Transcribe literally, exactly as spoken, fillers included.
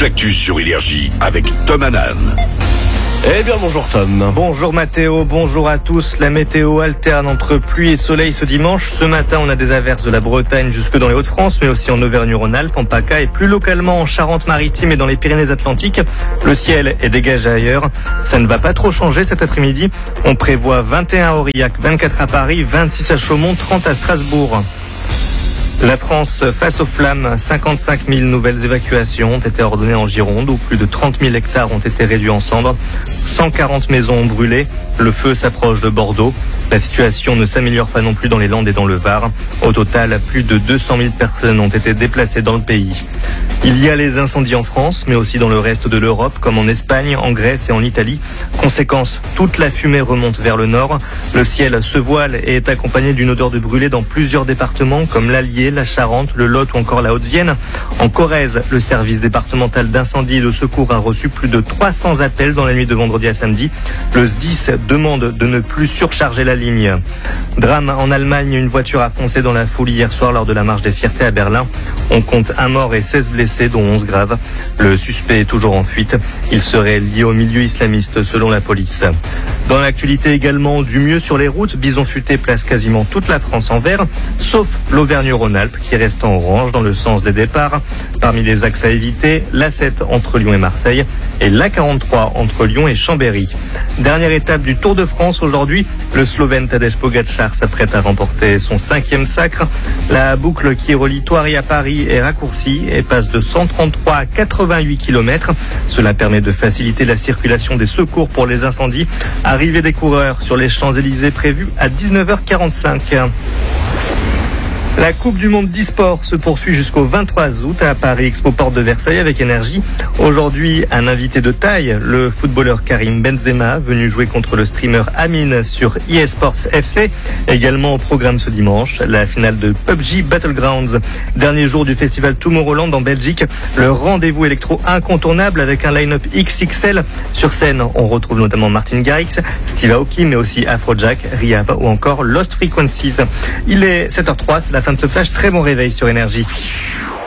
l'actu sur Énergie avec Tom Hanan. Eh bien bonjour Tom. Bonjour Mathéo, bonjour à tous. La météo alterne entre pluie et soleil ce dimanche. Ce matin, on a des averses de la Bretagne jusque dans les Hauts-de-France, mais aussi en Auvergne-Rhône-Alpes, en PACA et plus localement en Charente-Maritime et dans les Pyrénées-Atlantiques. Le ciel est dégagé ailleurs. Ça ne va pas trop changer cet après-midi. On prévoit vingt et un à Aurillac, vingt-quatre à Paris, vingt-six à Chaumont, trente à Strasbourg. La France face aux flammes, cinquante-cinq mille nouvelles évacuations ont été ordonnées en Gironde où plus de trente mille hectares ont été réduits en cendres. cent quarante maisons ont brûlé. Le feu s'approche de Bordeaux. La situation ne s'améliore pas non plus dans les Landes et dans le Var. Au total, plus de deux cent mille personnes ont été déplacées dans le pays. Il y a les incendies en France, mais aussi dans le reste de l'Europe, comme en Espagne, en Grèce et en Italie. Conséquence, toute la fumée remonte vers le nord. Le ciel se voile et est accompagné d'une odeur de brûlé dans plusieurs départements, comme l'Allier, la Charente, le Lot ou encore la Haute-Vienne. En Corrèze, le service départemental d'incendie et de secours a reçu plus de trois cents appels dans la nuit de vendredi à samedi. Le S D I S demande de ne plus surcharger la ligne. Drame en Allemagne, une voiture a foncé dans la foule hier soir lors de la marche des fiertés à Berlin. On compte un mort et seize blessés, dont onze graves. Le suspect est toujours en fuite. Il serait lié au milieu islamiste selon la police. Dans l'actualité également, du mieux sur les routes, Bison Futé place quasiment toute la France en vert, sauf l'Auvergne-Rhône-Alpes qui reste en orange dans le sens des départs. Parmi les axes à éviter, l'A sept entre Lyon et Marseille et l'A quarante-trois entre Lyon et Chambéry. Dernière étape du Tour de France aujourd'hui, le Slovène Tadej Pogačar s'apprête à remporter son cinquième sacre. La boucle qui relie Thoiry à Paris est raccourcie et passe de cent trente-trois à quatre-vingt-huit kilomètres. Cela permet de faciliter la circulation des secours pour les incendies. Arrivée des coureurs sur les Champs-Élysées prévue à dix-neuf heures quarante-cinq. La Coupe du Monde d'e-sport se poursuit jusqu'au vingt-trois août à Paris Expo Porte de Versailles avec Énergie. Aujourd'hui, un invité de taille, le footballeur Karim Benzema, venu jouer contre le streamer Amine sur eSports F C. Également au programme ce dimanche, la finale de P U B G Battlegrounds. Dernier jour du festival Tomorrowland en Belgique. Le rendez-vous électro incontournable avec un line-up X X L. Sur scène, on retrouve notamment Martin Garrix, Steve Aoki, mais aussi Afrojack, Rihab ou encore Lost Frequencies. Il est sept heures zéro trois, c'est la fin de ce flash. Très bon réveil sur Énergie.